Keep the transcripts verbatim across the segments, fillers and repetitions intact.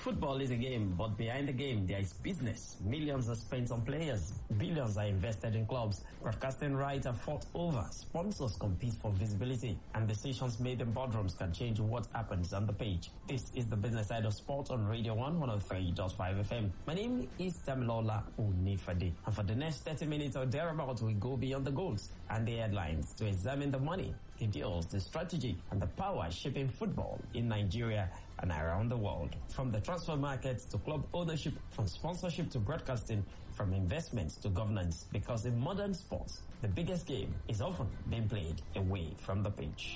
Football is a game, but behind the game, there is business. Millions are spent on players. Billions are invested in clubs. Broadcasting rights are fought over. Sponsors compete for visibility. And decisions made in boardrooms can change what happens on the pitch. This is the business side of sport on Radio one oh three point five F M. My name is Damilola Unifade. And for the next thirty minutes or thereabouts, we go beyond the goals and the headlines to examine the money, the deals, the strategy, and the power shaping football in Nigeria and around the world. From the transfer market to club ownership, from sponsorship to broadcasting, from investments to governance. Because in modern sports, the biggest game is often being played away from the pitch.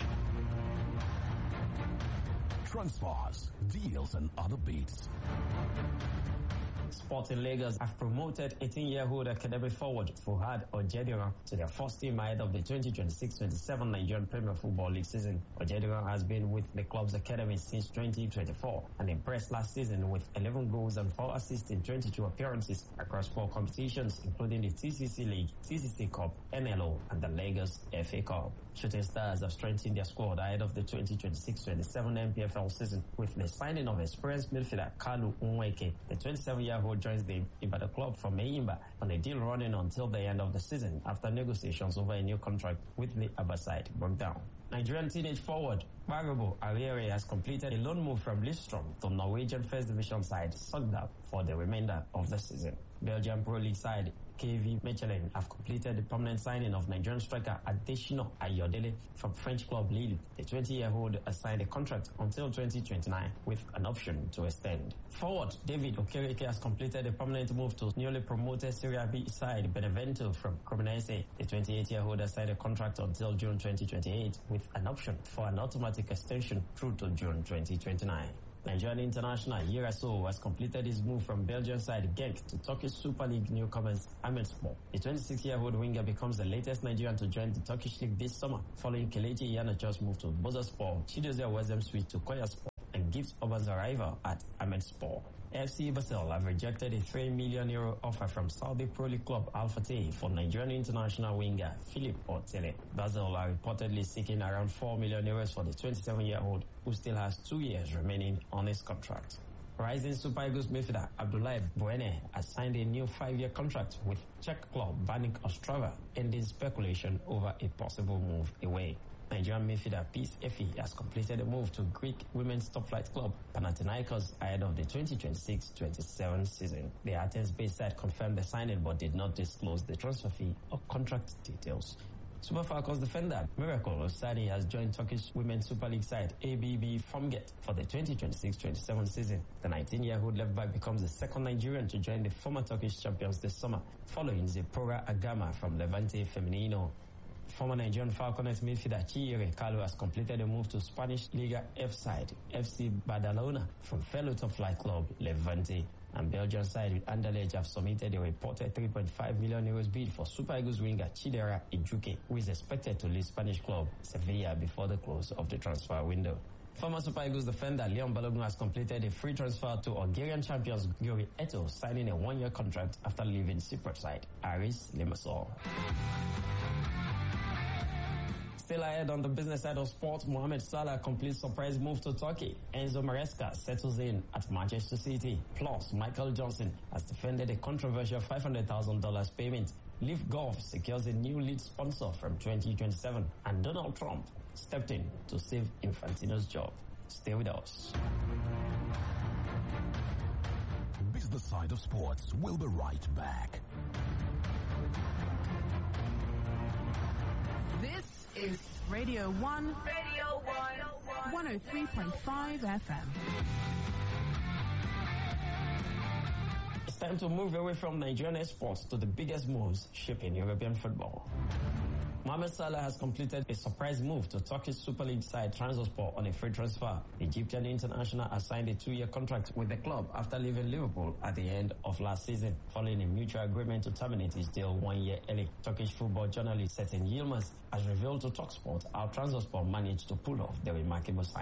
Transfers, deals, and other bits. Sporting Lagos have promoted eighteen-year-old academy forward Fuhad Ojedira to their first team ahead of the twenty twenty-six twenty-seven Nigerian Premier Football League season. Ojedira has been with the club's academy since twenty twenty-four and impressed last season with eleven goals and four assists in twenty-two appearances across four competitions, including the T C C League, T C C Cup, N L O, and the Lagos F A Cup. Shooting Stars have strengthened their squad ahead of the twenty twenty-six twenty-seven N P F L season with the signing of experienced midfielder Kalu Nweke. The twenty-seven-year-old joins the Ibadan club from Eyimba on a deal running until the end of the season after negotiations over a new contract with the Aba side broke down. Nigerian teenage forward Marubo Ariere has completed a loan move from Lillestrøm to Norwegian First Division side Sogndal for the remainder of the season. Belgian Pro League side K V Mechelen have completed the permanent signing of Nigerian striker Adesina Ayodele from French club Lille. The twenty-year-old has signed a contract until twenty twenty-nine with an option to extend. Forward David Okereke has completed a permanent move to newly promoted Serie B side Benevento from Cremonese. The twenty-eight-year-old has signed a contract until June twenty twenty-eight with an option for an automatic extension through to June twenty twenty-nine. Nigerian international Yeraso has completed his move from Belgian side Genk to Turkish Super League newcomers Ahmedspor. The twenty-six-year-old winger becomes the latest Nigerian to join the Turkish league this summer, following Kelechi Iheanacho's move to Bursaspor, Chidozie Wesem switch to Konyaspor, and Gibbs Urban's arrival at Ahmedspor. F C Basel have rejected a three million euro offer from Saudi Pro League club Al Fateh for Nigerian international winger Philip Otele. Basel are reportedly seeking around four million euros for the twenty-seven-year-old who still has two years remaining on his contract. Rising Super Eagles midfielder Abdoulaye Bouene has signed a new five-year contract with Czech club Baník Ostrava, ending speculation over a possible move away. Nigerian midfielder Peace Efi has completed a move to Greek women's top flight club Panathinaikos ahead of the twenty twenty-six twenty-seven season. The Athens-based side confirmed the signing but did not disclose the transfer fee or contract details. Super Falcons defender Miracle Osani has joined Turkish Women's Super League side A B B Formget for the twenty twenty-six twenty-seven season. The nineteen-year-old left back becomes the second Nigerian to join the former Turkish champions this summer, following Zipporah Agama from Levante Femenino. Former Nigerian Falconets midfielder Chiere Kalu has completed a move to Spanish Liga F side F C Badalona from fellow top flight club Levante. And Belgian side Anderlecht have submitted a reported three point five million euros bid for Super Eagles winger Chidera Ijuke, who is expected to leave Spanish club Sevilla before the close of the transfer window. Former Super Eagles defender Leon Balogun has completed a free transfer to Algerian champions Gyuri Eto, signing a one-year contract after leaving Cyprus side Aris Limassol. Still ahead on the business side of sports, Mohamed Salah completes surprise move to Turkey. Enzo Maresca settles in at Manchester City. Plus, Michael Johnson has defended a controversial five hundred thousand dollars payment. Leaf Golf secures a new lead sponsor from twenty twenty-seven. And Donald Trump stepped in to save Infantino's job. Stay with us. Business side of sports will be right back. This is Radio one, Radio one, one oh three point five F M. It's time to move away from Nigerian exports to the biggest moves shaping European football. Mohamed Salah has completed a surprise move to Turkish Super League side Trabzonspor on a free transfer. The Egyptian international has signed a two-year contract with the club after leaving Liverpool at the end of last season, following a mutual agreement to terminate his deal one year early. Turkish football journalist Settin Yilmaz has revealed to TalkSport how Trabzonspor managed to pull off the remarkable signing.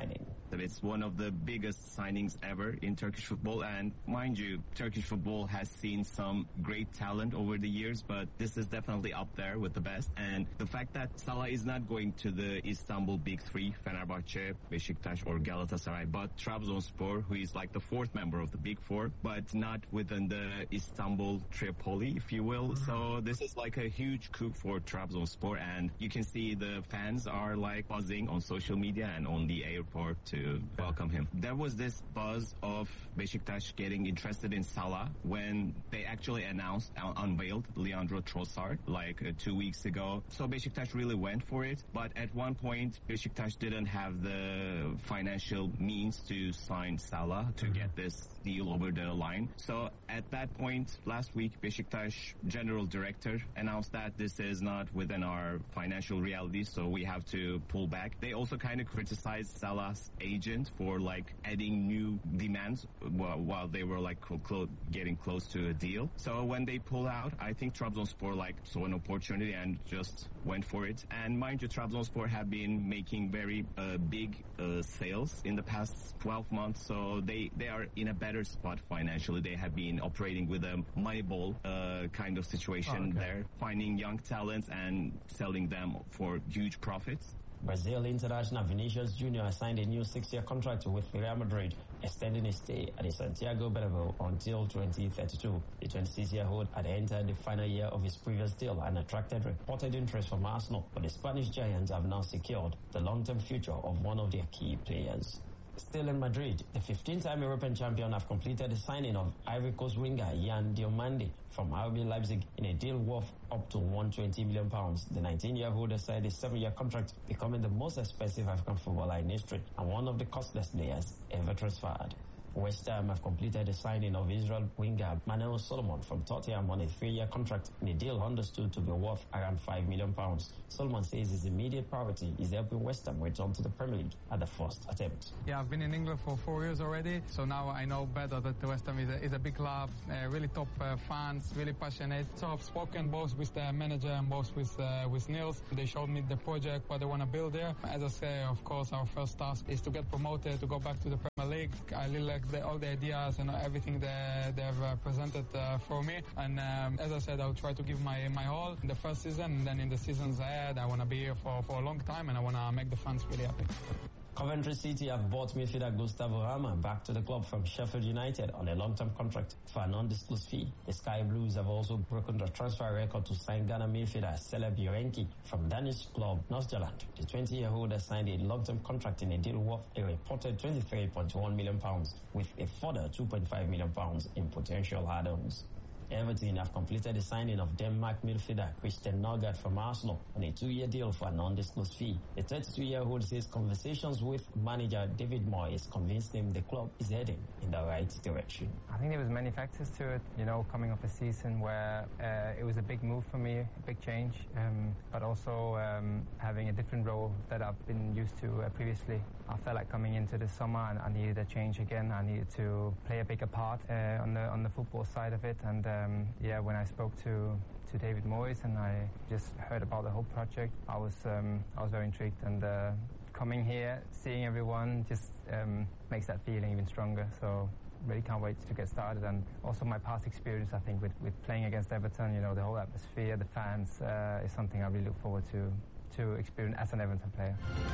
It's one of the biggest signings ever in Turkish football. And mind you, Turkish football has seen some great talent over the years, but this is definitely up there with the best. And the fact that Salah is not going to the Istanbul Big Three, Fenerbahce, Beşiktaş, or Galatasaray, but Trabzonspor, who is like the fourth member of the Big Four, but not within the Istanbul Tripoli, if you will. So this is like a huge coup for Trabzonspor, and you can see the fans are like buzzing on social media and on the airport to welcome him. There was this buzz of Beşiktaş getting interested in Salah when they actually announced, uh, unveiled Leandro Trossard like uh, two weeks ago. So Beşiktaş really went for it, but at one point Beşiktaş didn't have the financial means to sign Salah to mm-hmm. get this deal over the line. So at that point last week, Beşiktaş general director announced that this is not within our financial reality, so we have to pull back. They also kind of criticized Salah's agent for like adding new demands while, while they were like clo- getting close to a deal. So when they pull out, I think Trabzonspor like saw an opportunity and just went for it. And mind you, Trabzonspor have been making very uh, big uh, sales in the past twelve months, so they, they are in a better spot financially. They have been operating with a Moneyball uh, kind of situation oh, okay. there, finding young talents and selling them for huge profits. Brazil international Vinicius Junior has signed a new six-year contract with Real Madrid, extending his stay at the Santiago Bernabeu until twenty thirty-two. The twenty-six-year-old had entered the final year of his previous deal and attracted reported interest from Arsenal, but the Spanish Giants have now secured the long-term future of one of their key players. Still in Madrid, the fifteenth-time European champion have completed the signing of Ivory Coast winger Yan Diomande from R B Leipzig in a deal worth up to one hundred twenty million pounds. The nineteen-year-old has signed a seven-year contract, becoming the most expensive African footballer in history and one of the costliest players ever transferred. West Ham have completed the signing of Israel winger Manuel Solomon from Tottenham on a three-year contract in a deal understood to be worth around five million pounds. Solomon says his immediate priority is helping West Ham return to the Premier League at the first attempt. Yeah, I've been in England for four years already, so now I know better that the West Ham is a, is a big club, uh, really top uh, fans, really passionate. So I've spoken both with the manager and both with uh, with Niels. They showed me the project, what they want to build there. As I say, of course, our first task is to get promoted, to go back to the Premier League. I really like the, all the ideas and everything that they have uh, presented uh, for me. And um, as I said, I'll try to give my, my all in the first season, and then in the seasons ahead, I want to be here for, for a long time, and I want to make the fans really happy. Coventry City have bought midfielder Gustavo Rama back to the club from Sheffield United on a long-term contract for an undisclosed fee. The Sky Blues have also broken the transfer record to sign Ghana midfielder Celeb Yorenki from Danish club Nordsjælland. The twenty-year-old has signed a long-term contract in a deal worth a reported twenty-three point one million pounds with a further two point five million pounds in potential add-ons. Everton have completed the signing of Denmark midfielder Christian Norgard from Arsenal on a two-year deal for an undisclosed fee. The thirty-two-year-old says conversations with manager David Moyes convinced him the club is heading in the right direction. I think there was many factors to it, you know, coming off a season where uh, it was a big move for me, a big change, um, but also um, having a different role that I've been used to uh, previously. I felt like coming into the summer and I needed a change again. I needed to play a bigger part uh, on the on the football side of it. And um, yeah, when I spoke to to David Moyes and I just heard about the whole project, I was um, I was very intrigued. And uh, coming here, seeing everyone just um, makes that feeling even stronger. So really can't wait to get started. And also my past experience, I think, with, with playing against Everton, you know, the whole atmosphere, the fans, uh, is something I really look forward to to experience as an Everton player.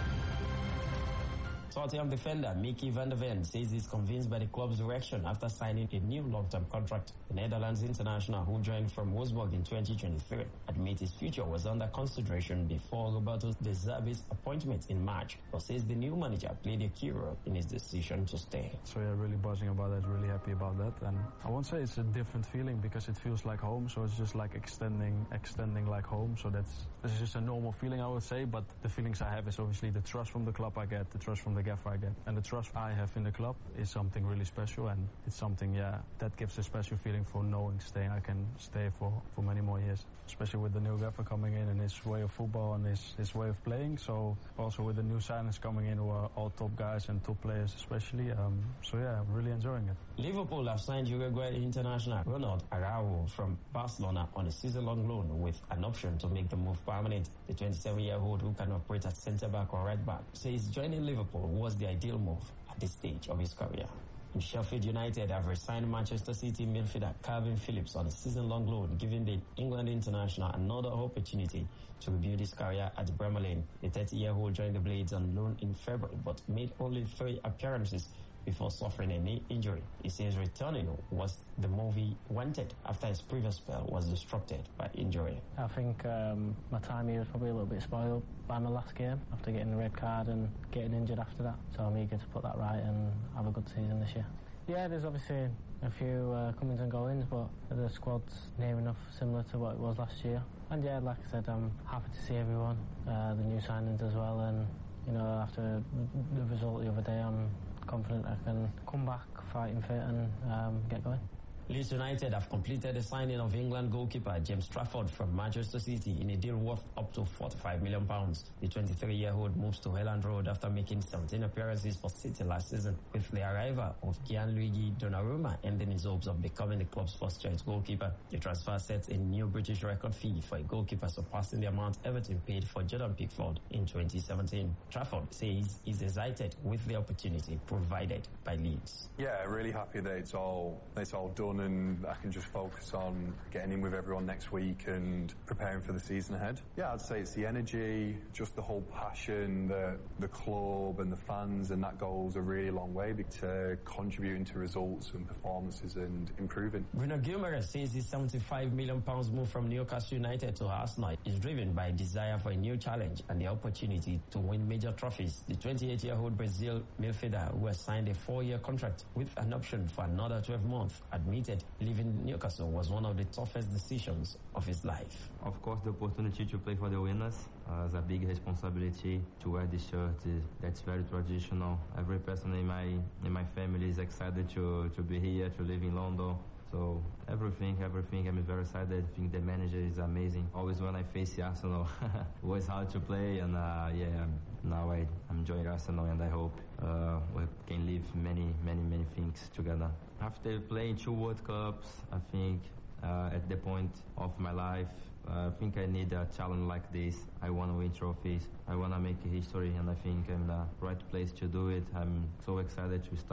Tottenham defender Mickey van der Ven says he's convinced by the club's direction after signing a new long-term contract. The Netherlands international, who joined from Wolfsburg in twenty twenty-three, admits his future was under consideration before Roberto De Zerbi's appointment in March, but says the new manager played a key role in his decision to stay. So yeah, really buzzing about that, really happy about that. And I won't say it's a different feeling because it feels like home, so it's just like extending, extending like home. So that's, that's just a normal feeling, I would say, but the feelings I have is obviously the trust from the club I get, the trust from the gaffer I get. And the trust I have in the club is something really special, and it's something, yeah, that gives a special feeling for knowing staying. I can stay for, for many more years, especially with the new gaffer coming in and his way of football and his, his way of playing. So also with the new signings coming in who are all top guys and top players especially. Um, so yeah, I'm really enjoying it. Liverpool have signed Uruguay international Ronald Araujo from Barcelona on a season-long loan with an option to make the move permanent. The twenty-seven-year-old, who can operate at centre-back or right-back, says joining Liverpool was the ideal move at this stage of his career. And Sheffield United have re-signed Manchester City midfielder Calvin Phillips on a season-long loan, giving the England international another opportunity to rebuild his career at Bremer Lane. The thirty-year-old joined the Blades on loan in February, but made only three appearances before suffering a knee injury. He says returning was the move he wanted after his previous spell was disrupted by injury. I think um, my time here was probably a little bit spoiled by my last game after getting the red card and getting injured after that. So I'm eager to put that right and have a good season this year. Yeah, there's obviously a few uh, comings and goings, but the squad's near enough similar to what it was last year. And yeah, like I said, I'm happy to see everyone, uh, the new signings as well. And you know, after the result the other day, I'm confident I can come back fighting fit and um, get going. Leeds United have completed the signing of England goalkeeper James Trafford from Manchester City in a deal worth up to forty-five million pounds. The twenty-three-year-old moves to Elland Road after making seventeen appearances for City last season, with the arrival of Gianluigi Donnarumma ending his hopes of becoming the club's first-choice goalkeeper. The transfer sets a new British record fee for a goalkeeper, surpassing the amount Everton paid for Jordan Pickford in twenty seventeen. Trafford says he's excited with the opportunity provided by Leeds. Yeah, really happy that it's all it's all done, and I can just focus on getting in with everyone next week and preparing for the season ahead. Yeah, I'd say it's the energy, just the whole passion, the the club and the fans, and that goes a really long way to contributing to results and performances and improving. Bruno Guimaraes says his seventy-five million pounds move from Newcastle United to Arsenal is driven by a desire for a new challenge and the opportunity to win major trophies. The twenty-eight-year-old Brazil midfielder, who has signed a four-year contract with an option for another twelve months, admitted leaving Newcastle was one of the toughest decisions of his life. Of course, the opportunity to play for the winners uh, is a big responsibility. To wear this shirt, is, that's very traditional. Every person in my in my family is excited to, to be here, to live in London. So everything, everything, I'm very excited. I think the manager is amazing. Always when I face Arsenal, it was hard to play, and uh, yeah, now I, I'm enjoying Arsenal, and I hope uh, we can live many, many, many things together. After playing two World Cups, I think uh, at the point of my life, uh, I think I need a challenge like this. I want to win trophies. I want to make history, and I think I'm in the right place to do it. I'm so excited to start.